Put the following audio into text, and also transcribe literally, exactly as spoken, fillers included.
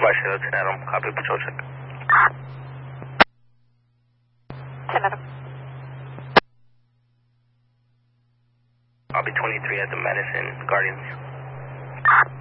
Goodbye, Shadow ten Adam. Copy, patrol check. ten Adam. Copy twenty-three at the Madison Guardians.